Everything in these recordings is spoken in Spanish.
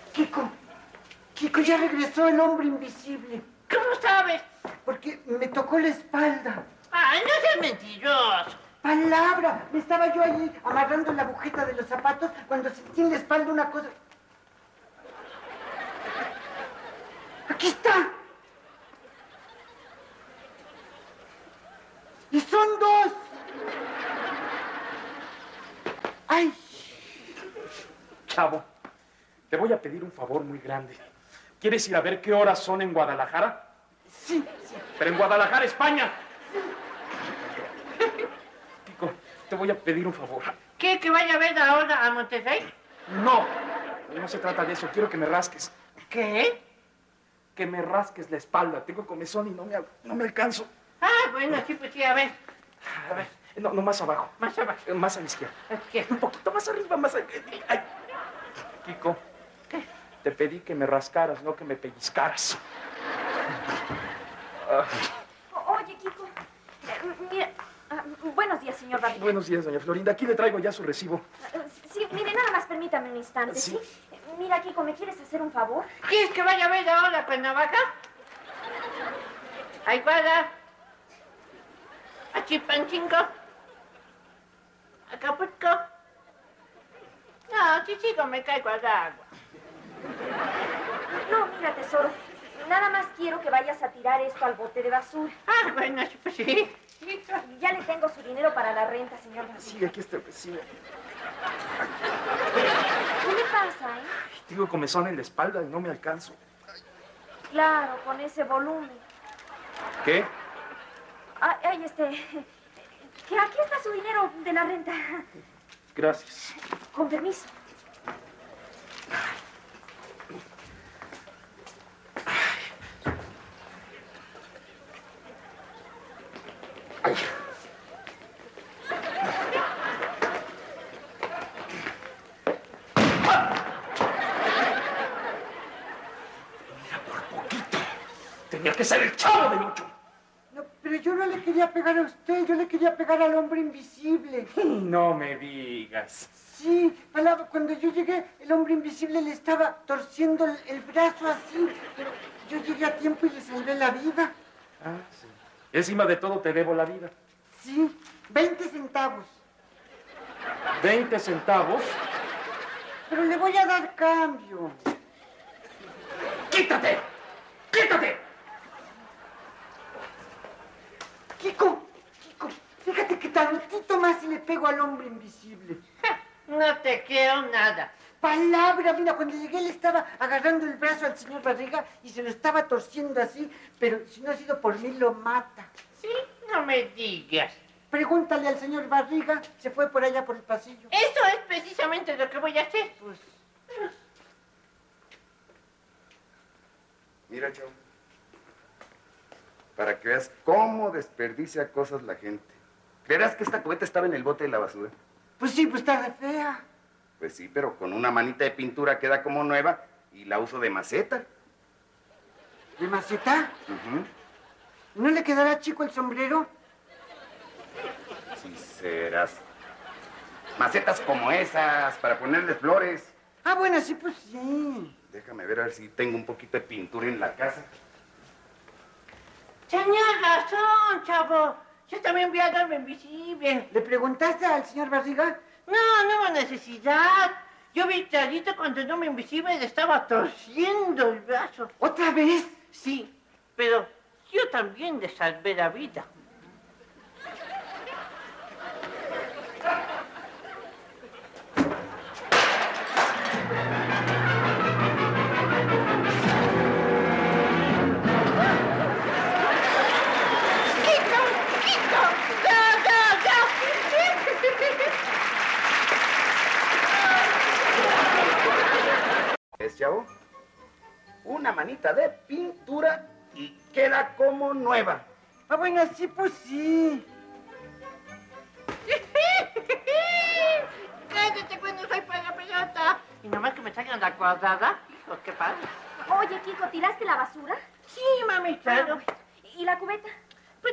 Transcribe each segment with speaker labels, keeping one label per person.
Speaker 1: Kiko, ya regresó el hombre invisible.
Speaker 2: ¿Cómo sabes?
Speaker 1: Porque me tocó la espalda.
Speaker 2: ¡Ay, no seas mentiroso!
Speaker 1: ¡Palabra! Me estaba yo allí amarrando la agujeta de los zapatos cuando sentí en la espalda una cosa. ¡Aquí está! ¡Y son dos! ¡Ay!
Speaker 3: Chavo, te voy a pedir un favor muy grande. ¿Quieres ir a ver qué horas son en Guadalajara?
Speaker 1: Sí.
Speaker 3: Pero en Guadalajara, España. Kiko, te voy a pedir un favor.
Speaker 2: ¿Qué? ¿Que vaya a ver ahora a Monterrey?
Speaker 3: No se trata de eso. Quiero que me rasques.
Speaker 2: ¿Qué?
Speaker 3: Que me rasques la espalda. Tengo comezón y no me alcanzo.
Speaker 2: Bueno, sí, pues sí, a ver.
Speaker 3: A ver. No, más abajo.
Speaker 2: Más abajo.
Speaker 3: Más a la izquierda.
Speaker 2: Izquierda.
Speaker 3: Un poquito más arriba, más arriba. Ay. Kiko.
Speaker 2: ¿Qué?
Speaker 3: Te pedí que me rascaras, no que me pellizcaras.
Speaker 4: Oye, Kiko. Mira. Buenos días, señor Barriga.
Speaker 3: Buenos días, doña Florinda. Aquí le traigo ya su recibo.
Speaker 4: Sí, mire, nada más permítame un instante, ¿sí? Mira, Kiko, ¿me quieres hacer un favor?
Speaker 2: ¿Quieres que vaya a ver ahora con navaja? Ahí guarda. A Chipancingo. Acapulco. No, chichico, me caigo al agua.
Speaker 4: No, mira, tesoro. Nada más quiero que vayas a tirar esto al bote de basura.
Speaker 2: Bueno, pues sí.
Speaker 4: Ya le tengo su dinero para la renta, señor Barriga.
Speaker 3: Sí, aquí está el recibo.
Speaker 4: ¿Qué le pasa,
Speaker 3: Tengo comezón en la espalda y no me alcanzo.
Speaker 4: Claro, con ese volumen.
Speaker 3: ¿Qué?
Speaker 4: Que aquí está su dinero de la renta.
Speaker 3: Gracias.
Speaker 4: Con permiso.
Speaker 3: Ay. Mira, por poquito. Tenía que ser el Chavo del Ocho.
Speaker 1: No, pero yo no le quería pegar a usted, yo le quería pegar al hombre invisible.
Speaker 3: No me digas.
Speaker 1: Sí, cuando yo llegué, el hombre invisible le estaba torciendo el brazo así, pero yo llegué a tiempo y le salvé la vida.
Speaker 3: Sí. Encima de todo te debo la vida.
Speaker 1: Sí, 20 centavos.
Speaker 3: 20 centavos.
Speaker 1: Pero le voy a dar cambio.
Speaker 3: ¡Quítate! ¡Quítate!
Speaker 1: Kiko, fíjate que tantito más y le pego al hombre invisible.
Speaker 2: No te creo nada.
Speaker 1: Palabra, mira, cuando llegué le estaba agarrando el brazo al señor Barriga y se lo estaba torciendo así, pero si no ha sido por mí lo mata.
Speaker 2: ¿Sí? No me digas.
Speaker 1: Pregúntale al señor Barriga, se fue por allá por el pasillo.
Speaker 2: Eso es precisamente lo que voy a hacer.
Speaker 1: Pues,
Speaker 5: mira, Chavo, para que veas cómo desperdicia cosas la gente. ¿Creerás que esta cubeta estaba en el bote de la basura?
Speaker 1: pues sí, pues está re fea.
Speaker 5: Pues sí, pero con una manita de pintura queda como nueva y la uso de maceta.
Speaker 1: ¿De maceta?
Speaker 5: Ujú.
Speaker 1: ¿No le quedará chico el sombrero?
Speaker 5: Sí serás. Macetas como esas, para ponerle flores.
Speaker 1: Bueno, sí, pues sí.
Speaker 5: Déjame ver si tengo un poquito de pintura en la casa.
Speaker 2: Tenía razón, chavo. Yo también vi al hombre invisible.
Speaker 1: ¿Le preguntaste al señor Barriga?
Speaker 2: No hubo necesidad. Yo vi clarito cuando el hombre invisible le estaba torciendo el brazo.
Speaker 1: ¿Otra vez?
Speaker 2: Sí, pero yo también le salvé la vida.
Speaker 5: ¿Ves, Chavo? Una manita de pintura y queda como nueva.
Speaker 1: Bueno, sí, pues sí.
Speaker 2: Cállate cuando soy para pelota. Y nomás que me sacan la cuadrada. Hijo, qué padre.
Speaker 4: Oye, Kiko, ¿tiraste la basura?
Speaker 2: Sí, mami, claro.
Speaker 4: ¿Y la cubeta?
Speaker 2: Pues...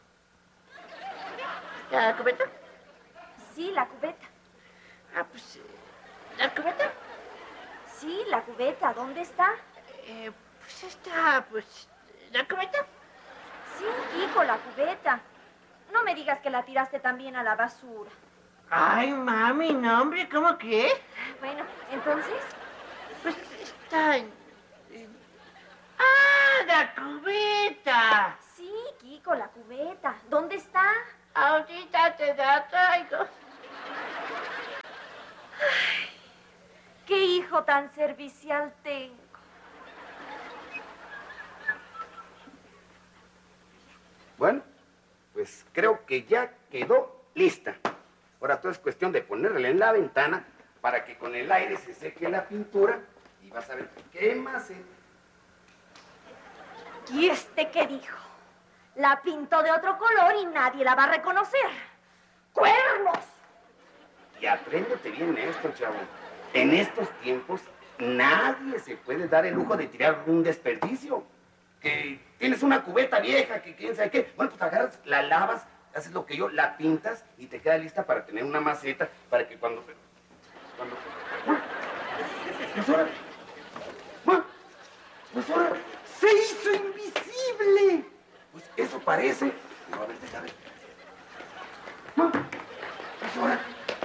Speaker 2: ¿La cubeta?
Speaker 4: Sí, la cubeta.
Speaker 2: Pues... ¿La cubeta?
Speaker 4: Sí, la cubeta, ¿dónde está?
Speaker 2: Pues está, pues, ¿la cubeta?
Speaker 4: Sí, Kiko, la cubeta. No me digas que la tiraste también a la basura.
Speaker 2: Ay, mami, no, hombre, ¿cómo que?
Speaker 4: Bueno, entonces...
Speaker 2: Pues está ¡Ah, la cubeta!
Speaker 4: Sí, Kiko, la cubeta. ¿Dónde está?
Speaker 2: Ahorita te la traigo.
Speaker 4: Ay, qué hijo tan servicial tengo.
Speaker 5: Bueno, pues creo que ya quedó lista. Ahora todo es cuestión de ponerla en la ventana para que con el aire se seque la pintura y vas a ver qué más se...
Speaker 4: ¿Y este qué dijo? La pintó de otro color y nadie la va a reconocer. ¡Cuernos!
Speaker 5: Y apréndete bien esto, chavo. En estos tiempos nadie se puede dar el lujo de tirar un desperdicio. Que tienes una cubeta vieja, que quién sabe qué. Bueno, pues agarras, la lavas, haces lo que yo, la pintas y te queda lista para tener una maceta para que cuando... Pues ahora... Pues ahora...
Speaker 1: ¡Se hizo invisible!
Speaker 5: Pues eso parece. No, a ver, deja ver. Pues ahora...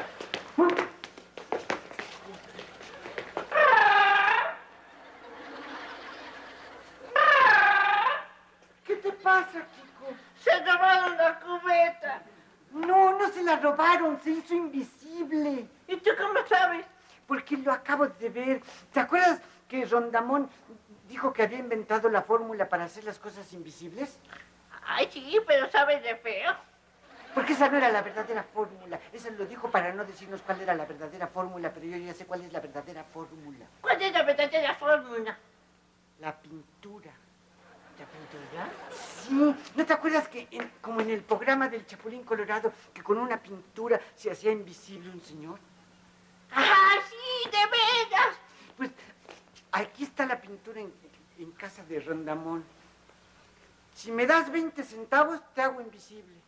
Speaker 1: ¿Qué te pasa, Kiko?
Speaker 2: ¡Se robaron la cubeta!
Speaker 1: No, no se la robaron, se hizo invisible.
Speaker 2: ¿Y tú cómo sabes?
Speaker 1: Porque lo acabo de ver. ¿Te acuerdas que Rondamón dijo que había inventado la fórmula para hacer las cosas invisibles?
Speaker 2: Ay, sí, pero sabes de feo.
Speaker 1: Porque esa no era la verdadera fórmula. Esa lo dijo para no decirnos cuál era la verdadera fórmula, pero yo ya sé cuál es la verdadera fórmula.
Speaker 2: ¿Cuál es la verdadera fórmula?
Speaker 1: La pintura.
Speaker 2: ¿La pintura?
Speaker 1: Sí, ¿no te acuerdas que como en el programa del Chapulín Colorado, que con una pintura se hacía invisible un señor?
Speaker 2: ¡Ah, sí, de veras!
Speaker 1: Pues aquí está la pintura en casa de Rondamón. Si me das 20 centavos, te hago invisible.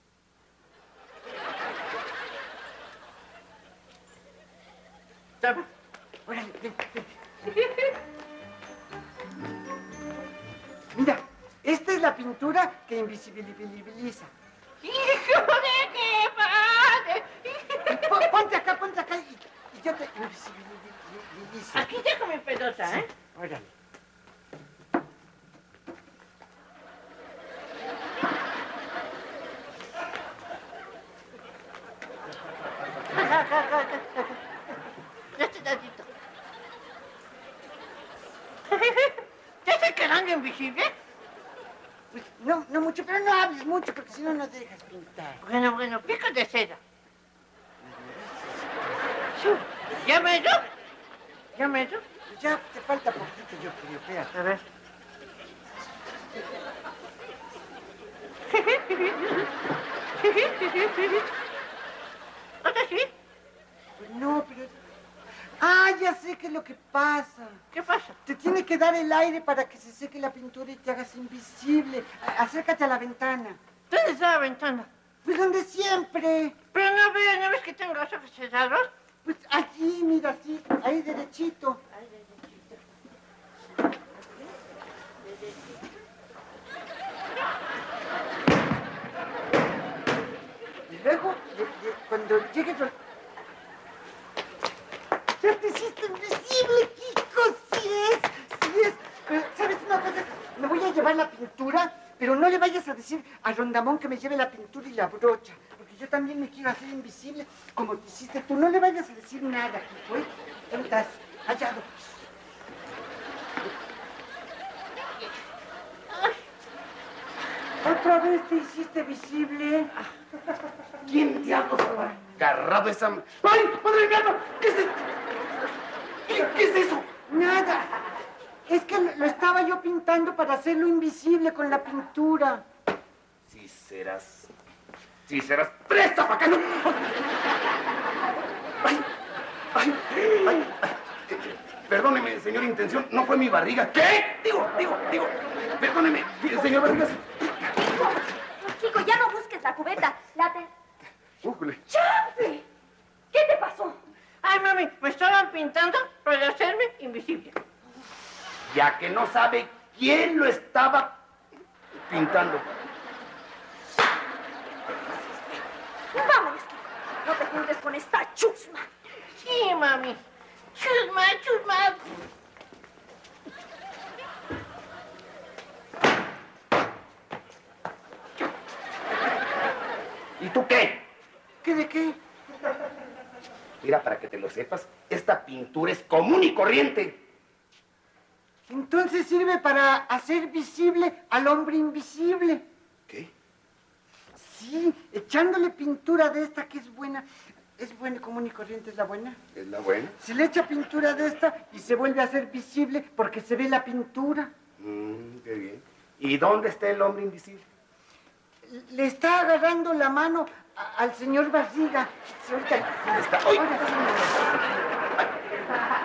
Speaker 2: Toma.
Speaker 1: Órale, ven, ven. Mira, esta es la pintura que invisibiliza.
Speaker 2: ¡Hijo de qué padre!
Speaker 1: Ponte acá y yo te invisibilizo.
Speaker 2: Aquí dejo mi pelota, ¿eh?
Speaker 1: Órale.
Speaker 2: Este tantito. ¿Ya está quedando invisible?
Speaker 1: Pues no mucho, pero no hables mucho, porque si no, no dejas pintar.
Speaker 2: Bueno, pico de seda. ¿Ya me dio? ¿Ya me dio?
Speaker 1: Pues ya te falta poquito, yo creo, espérate.
Speaker 2: A ver. ¿Otra sí?
Speaker 1: Pues no, pero... Ah, ya sé qué es lo que pasa.
Speaker 2: ¿Qué pasa?
Speaker 1: Te tiene que dar el aire para que se seque la pintura y te hagas invisible. Acércate a la ventana.
Speaker 2: ¿Dónde está la ventana?
Speaker 1: Pues donde siempre.
Speaker 2: Pero ¿no ves que tengo los ojos cerrados?
Speaker 1: Pues allí, mira, así, ahí derechito. Y luego, cuando llegue... ¡Ya te hiciste invisible, Kiko! ¡Sí es! Pero, ¿sabes una cosa? Me voy a llevar la pintura, pero no le vayas a decir a Rondamón que me lleve la pintura y la brocha, porque yo también me quiero hacer invisible como te hiciste tú. No le vayas a decir nada, Kiko, ¿eh? ¿Dónde estás? Hallado. ¿Otra vez te hiciste visible?
Speaker 5: ¿Quién diablos habrá agarrado esa... ¡Ay, madre mía! ¿Qué es esto? ¿Qué es eso?
Speaker 1: Nada. Es que lo estaba yo pintando para hacerlo invisible con la pintura.
Speaker 5: Sí serás... ¡Presta para acá! ¡Ay! Perdóneme, señor Intención, no fue mi barriga. ¿Qué? Digo. Perdóneme, señor Barrigas.
Speaker 4: Kiko, ya no busques la cubeta.
Speaker 5: ¡Újule!
Speaker 4: ¡Chance! ¿Qué te pasó?
Speaker 2: Ay, mami, mami, me estaban pintando para hacerme invisible.
Speaker 5: Ya que no sabe quién lo estaba pintando.
Speaker 4: Vámonos, no te juntes con esta chusma.
Speaker 2: Sí, mami. Chusma, chusma.
Speaker 5: ¿Y tú qué?
Speaker 1: ¿Qué de qué?
Speaker 5: Mira, para que te lo sepas, esta pintura es común y corriente.
Speaker 1: Entonces sirve para hacer visible al hombre invisible.
Speaker 5: ¿Qué?
Speaker 1: Sí, echándole pintura de esta que es buena. Es buena, común y corriente, es la buena.
Speaker 5: ¿Es la buena?
Speaker 1: Se le echa pintura de esta y se vuelve a hacer visible porque se ve la pintura.
Speaker 5: Qué bien. ¿Y dónde está el hombre invisible?
Speaker 1: Le está agarrando la mano al señor Barriga. Sí, ahorita.
Speaker 5: Está... ¡Ay!
Speaker 1: Ahora sí.